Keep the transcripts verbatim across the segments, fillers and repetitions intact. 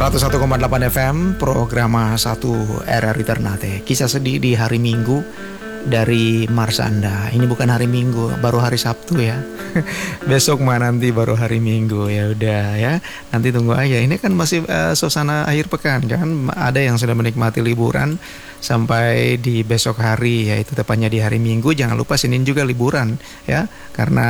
seratus satu koma delapan F M, program satu R R I Ternate. Kisah sedih di hari Minggu dari Marsanda. Ini bukan hari Minggu, baru hari Sabtu ya. Besok mah nanti baru hari Minggu. Ya udah ya, nanti tunggu aja. Ini kan masih uh, suasana akhir pekan kan. Ada yang sudah menikmati liburan sampai di besok hari, yaitu tepatnya di hari Minggu. Jangan lupa Senin juga liburan ya, karena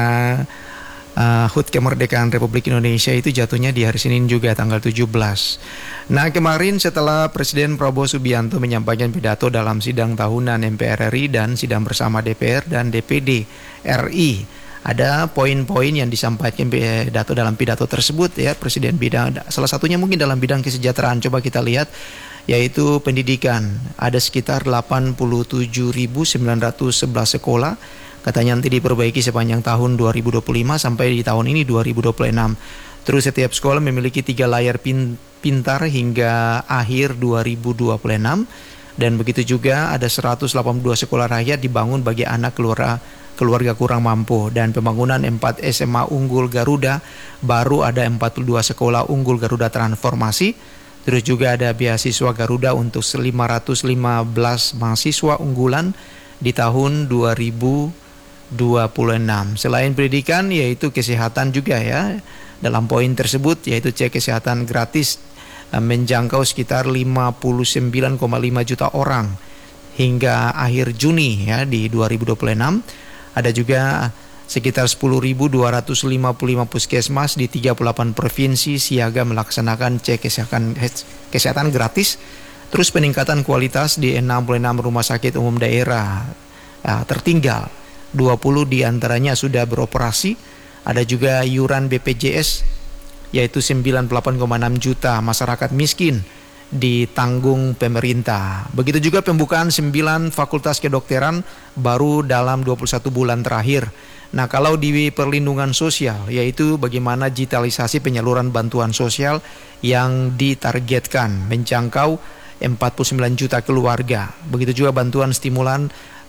Uh, H U T Kemerdekaan Republik Indonesia itu jatuhnya di hari Senin juga, tanggal tujuh belas. Nah, kemarin setelah Presiden Prabowo Subianto menyampaikan pidato dalam sidang tahunan M P R R I dan sidang bersama D P R dan D P D R I, ada poin-poin yang disampaikan pidato dalam pidato tersebut ya. Presiden bidang, salah satunya mungkin dalam bidang kesejahteraan, coba kita lihat, yaitu pendidikan. Ada sekitar delapan puluh tujuh ribu sembilan ratus sebelas sekolah. Katanya nanti diperbaiki sepanjang tahun dua ribu dua puluh lima sampai di tahun ini dua ribu dua puluh enam. Terus setiap sekolah memiliki tiga layar pin, pintar hingga akhir dua ribu dua puluh enam. Dan begitu juga ada seratus delapan puluh dua sekolah rakyat dibangun bagi anak keluarga, keluarga kurang mampu. Dan pembangunan empat S M A unggul Garuda, baru ada empat puluh dua sekolah unggul Garuda transformasi. Terus juga ada beasiswa Garuda untuk lima ratus lima belas mahasiswa unggulan di tahun dua ribu dua puluh enam. Selain pendidikan, yaitu kesehatan juga ya. Dalam poin tersebut yaitu cek kesehatan gratis menjangkau sekitar lima puluh sembilan koma lima juta orang hingga akhir Juni ya di dua ribu dua puluh enam. Ada juga sekitar sepuluh ribu dua ratus lima puluh lima puskesmas di tiga puluh delapan provinsi siaga melaksanakan cek kesehatan kesehatan gratis. Terus peningkatan kualitas di enam puluh enam rumah sakit umum daerah ya, tertinggal. dua puluh diantaranya sudah beroperasi. Ada juga iuran B P J S yaitu sembilan puluh delapan koma enam juta masyarakat miskin ditanggung pemerintah. Begitu juga pembukaan sembilan fakultas kedokteran baru dalam dua puluh satu bulan terakhir. Nah, kalau di perlindungan sosial, yaitu bagaimana digitalisasi penyaluran bantuan sosial yang ditargetkan menjangkau empat puluh sembilan juta keluarga. Begitu juga bantuan stimulan